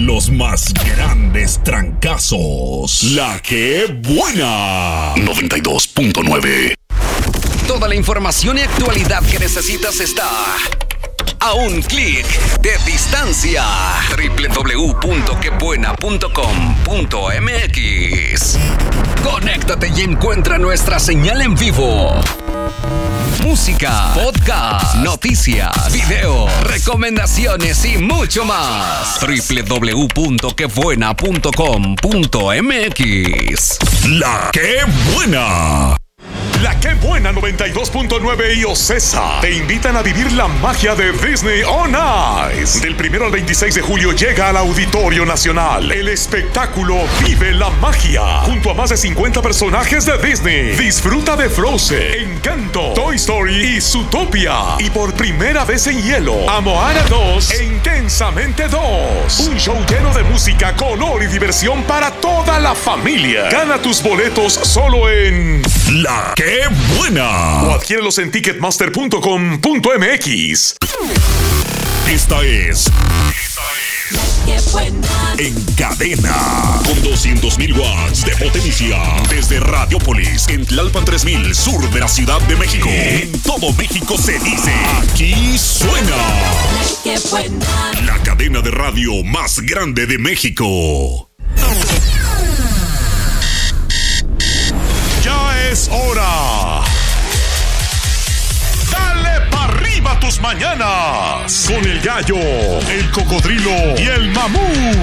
Los más grandes trancazos. La que buena. 92.9. Toda la información y actualidad que necesitas está a un clic de distancia. www.quebuena.com.mx. Conéctate y encuentra nuestra señal en vivo. Música, podcast, noticias, video, recomendaciones y mucho más. www.quebuena.com.mx. La que buena. La que buena 92.9 y Ocesa te invitan a vivir la magia de Disney on Ice. Del 1 al 26 de julio llega al Auditorio Nacional el espectáculo Vive la Magia, junto a más de 50 personajes de Disney. Disfruta de Frozen, Encanto, Toy Story y Zootopia. Y por primera vez en hielo, a Moana 2 e Intensamente 2. Un show lleno de música, color y diversión para toda la familia. Gana tus boletos solo en La que buena. O adquiérelos en ticketmaster.com.mx. Esta es Qué buena. En Cadena, con 200,000 watts de potencia, desde Radiopolis, en Tlalpan 3000, sur de la Ciudad de México. En todo México se dice, aquí suena. Qué buena. La cadena de radio más grande de México. Ya es hora. Dale pa' arriba tus mañanas. Con el gallo, el cocodrilo y el mamú.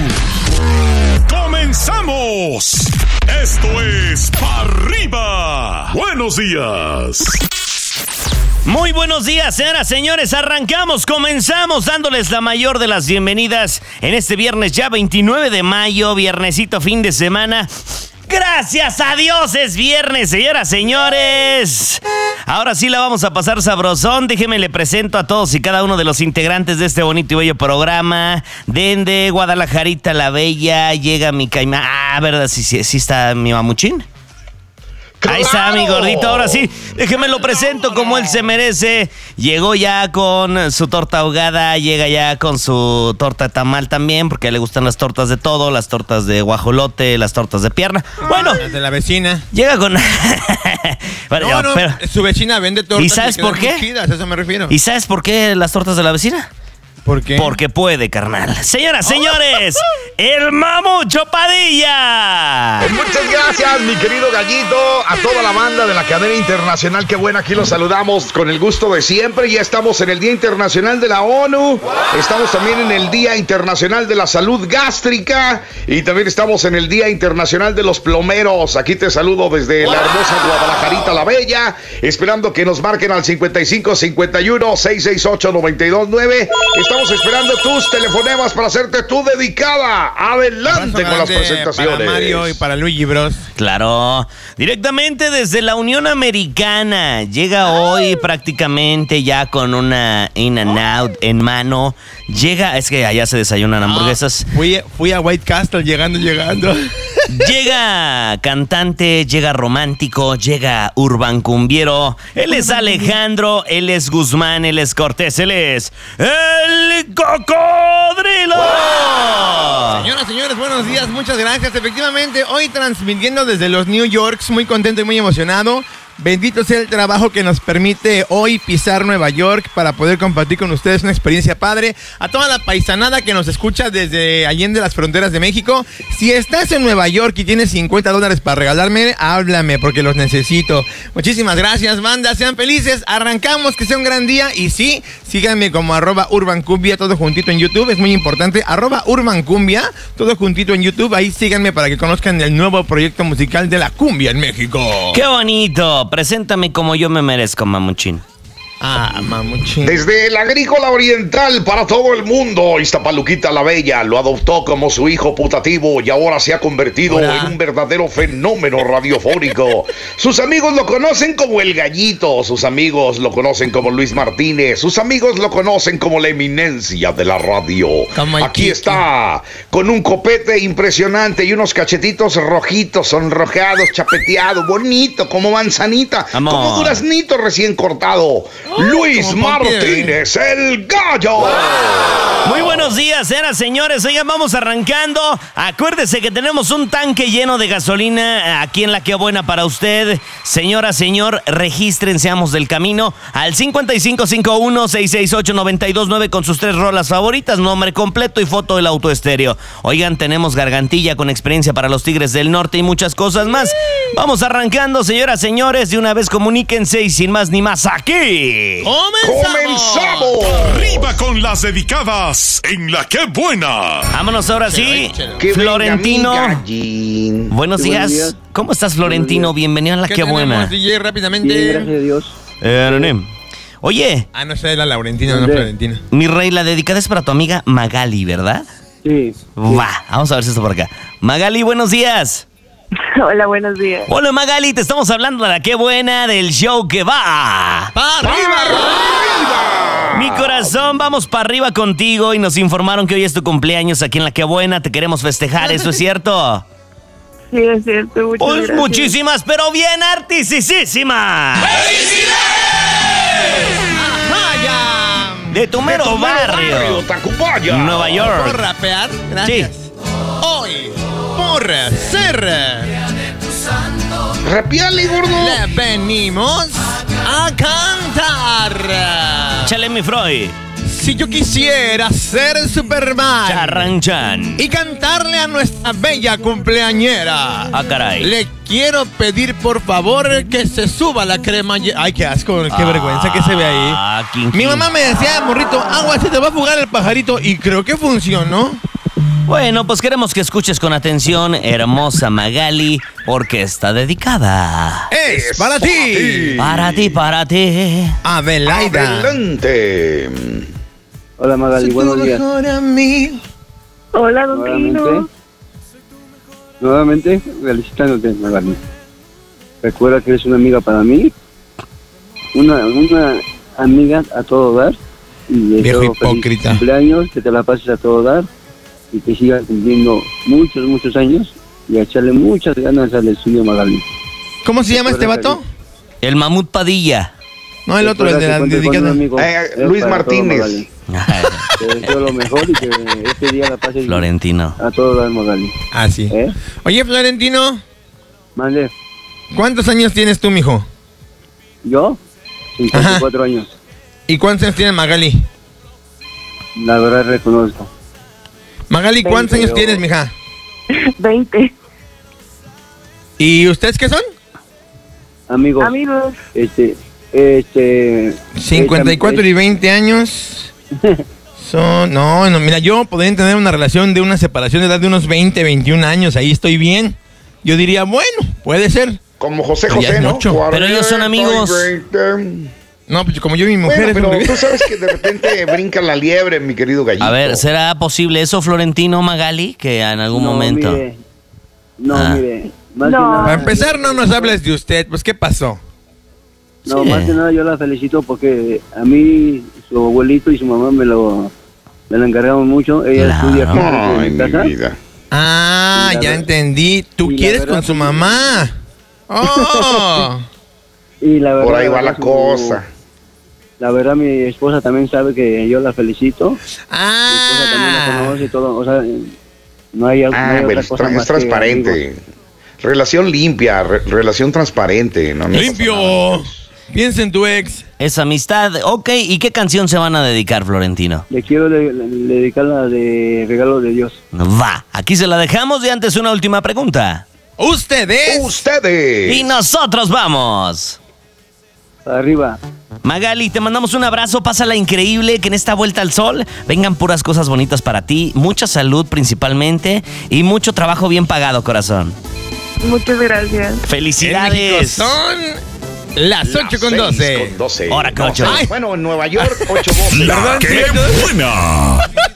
¡Comenzamos! Esto es Pa' Arriba. Buenos días. Muy buenos días, señoras, señores. Arrancamos, comenzamos dándoles la mayor de las bienvenidas en este viernes ya 29 de mayo, viernesito fin de semana. Gracias a Dios es viernes, señoras, señores. Ahora sí la vamos a pasar sabrosón. Déjenme le presento a todos y cada uno de los integrantes de este bonito y bello programa. Dende, Guadalajarita la Bella, llega mi caimán. Ah, ¿verdad? Sí está mi mamuchín. ¡Claro! Ahí está mi gordito, ahora sí, déjeme lo presento como él se merece. Llegó ya con su torta ahogada, llega ya con su torta de tamal también, porque a él le gustan las tortas de todo, las tortas de guajolote, las tortas de pierna. Bueno, las de la vecina. Llega con... Bueno, no, pero... su vecina vende tortas. ¿Y sabes por qué? Chidas, a eso me refiero. ¿Y sabes por qué las tortas de la vecina? ¿Por qué? Porque puede, carnal. Señoras, señores, el Mamucho Padilla. Muchas gracias, mi querido Gallito, a toda la banda de la cadena internacional. Qué buena, aquí los saludamos con el gusto de siempre. Ya estamos en el Día Internacional de la ONU. Estamos también en el Día Internacional de la Salud Gástrica. Y también estamos en el Día Internacional de los Plomeros. Aquí te saludo desde la hermosa Guadalajarita la Bella, esperando que nos marquen al 5551-668-929. Estamos esperando tus telefonemas para hacerte tu dedicada. Adelante con las presentaciones. Para Mario y para Luigi Bros. Claro, directamente desde la Unión Americana. Llega hoy prácticamente ya con una In-N-Out en mano. Llega, es que allá se desayunan hamburguesas. Fui a White Castle llegando. Llega cantante, llega romántico, llega urban cumbiero. Él es Alejandro, él es Guzmán, él es Cortés, él es el Cocodrilo. Señoras, señores, buenos días, muchas gracias. Efectivamente, hoy transmitiendo desde los New Yorks, muy contento y muy emocionado. Bendito sea el trabajo que nos permite hoy pisar Nueva York para poder compartir con ustedes una experiencia padre. A toda la paisanada que nos escucha desde allende las fronteras de México, si estás en Nueva York y tienes $50 para regalarme, háblame porque los necesito. Muchísimas gracias, banda, sean felices. Arrancamos, que sea un gran día. Y sí, síganme como @urbancumbia, todo juntito en YouTube, es muy importante. @urbancumbia, todo juntito en YouTube. Ahí síganme para que conozcan el nuevo proyecto musical de la cumbia en México. ¡Qué bonito! Preséntame como yo me merezco, mamuchín. Mamuchín. Desde la Agrícola Oriental para todo el mundo, Iztapaluquita la Bella lo adoptó como su hijo putativo y ahora se ha convertido en un verdadero fenómeno radiofónico. Sus amigos lo conocen como el Gallito, sus amigos lo conocen como Luis Martínez, sus amigos lo conocen como la eminencia de la radio. Aquí está, con un copete impresionante y unos cachetitos rojitos, sonrojados, chapeteado, bonito, como manzanita, como duraznito recién cortado. Luis como Pompi de Martínez, el gallo. Muy buenos días, señoras, señores. Oigan, vamos arrancando. Acuérdese que tenemos un tanque lleno de gasolina aquí en La Que Buena para usted. Señora, señor, regístrense, seamos del camino al 5551-668-929 con sus 3 rolas favoritas, nombre completo y foto del auto estéreo. Oigan, tenemos gargantilla con experiencia para los Tigres del Norte y muchas cosas más. Vamos arrancando, señoras, señores. De una vez comuníquense y sin más ni más aquí. ¡Comenzamos! Arriba con las dedicadas en La Que Buena. Vámonos ahora sí. Que Florentino. venga mi gallín. Buenos días. ¿Cómo estás, Florentino? Bienvenido a La ¿Qué Que Buena. tenemos, DJ, rápidamente? Bien, gracias a Dios. Oye, No sé, la Laurentina, no Florentina. mi rey, la dedicada es para tu amiga Magali, ¿verdad? Sí. Va, vamos a ver si está por acá. Magali, buenos días. Hola, buenos días. Hola, Magali, te estamos hablando de La Que Buena, del show que va. ¡Para arriba! Mi corazón, vamos para arriba contigo y nos informaron que hoy es tu cumpleaños aquí en La Que Buena. Te queremos festejar, ¿eso es cierto? Sí, es cierto. Muchas Pues gracias. muchísimas, pero bien artisísimas. ¡Vaya! De tu mero barrio. Tacubaya. Nueva ¿Puedo York. rapear? Gracias. Hoy, por ser, Rapiale, gordo. le venimos a cantar. Échale, mi Freud. Si yo quisiera ser Superman Charranchan. y cantarle a nuestra bella cumpleañera, Ah, caray. le quiero pedir por favor que se suba la crema. Ay, qué asco, qué vergüenza que se ve ahí. King, Mi mamá me decía, morrito, agua, se te va a fugar el pajarito. Y creo que funcionó. Bueno, pues queremos que escuches con atención, hermosa Magali, porque está dedicada. Es para ti, Para ti, para ti. Adelaida. Adelante. Hola Magali, buenos días. Hola, don Trino. Nuevamente, felicitándote, Magali. Recuerda que eres una amiga para mí, una amiga a todo dar. Y Viejo deseo feliz hipócrita. cumpleaños, que te la pases a todo dar y que sigas cumpliendo muchos años y a echarle muchas ganas al estudio, Magali. ¿Cómo se llama este vato? El mamut Padilla. No, el otro, el de la dedicada. Luis Martínez. Te deseo lo mejor y que este día la pases Florentino. a todo dar, Magali. Ah, sí. Oye, Florentino, Mande, ¿cuántos años tienes tú, mijo? yo, 54 años. ¿Y cuántos años tiene Magali? La verdad reconozco. Magali, ¿cuántos años pero- tienes, mija? 20 ¿Y ustedes qué son? Amigos, amigos. 54 y 20 años. Son... No, mira, yo podría tener una relación de una separación de edad de unos 20, 21 años. Ahí estoy bien. Yo diría, bueno, puede ser. Como José Pero ya José, es ¿no? mucho. Pero ellos son amigos. No, pues como yo y mi mujer... Bueno, es pero un- tú sabes que de repente brinca la liebre, mi querido gallito. A ver, ¿será posible eso, Florentino, Magali? Que en algún momento... Mire, Ah. mire. Más No. que nada, Para empezar, no nos hables de usted. Pues, ¿qué pasó? No, Sí. más que nada yo la felicito porque a mí, su abuelito y su mamá me lo encargaron mucho. Ella Claro. estudia aquí Ay, en mi casa. mi vida. Ah, Y la ya ver- entendí. ¿Tú y la quieres verdad, con su pues, mamá? ¡Oh! Y la verdad, Por ahí va la su- cosa. La verdad, mi esposa también sabe que yo la felicito. Mi esposa también la Ah, conoce y todo. O sea, no hay, no hay Pero otra cosa más es que transparente. amigos. Relación limpia, relación transparente. No, no pasa limpio. nada. Piensa en tu ex. Es amistad. Ok, ¿y qué canción se van a dedicar, Florentino? Le quiero dedicar la de Regalo de Dios. Va, aquí se la dejamos y antes una última pregunta. Ustedes. Ustedes. Y nosotros vamos. Arriba. Magali, te mandamos un abrazo, pásala increíble, que en esta vuelta al sol vengan puras cosas bonitas para ti, mucha salud principalmente y mucho trabajo bien pagado, corazón. Muchas gracias. En México ¡Felicidades! son las 8:12. 6:12. Hora que No, ocho. bueno, en Nueva York, 8:12. La Que Buena.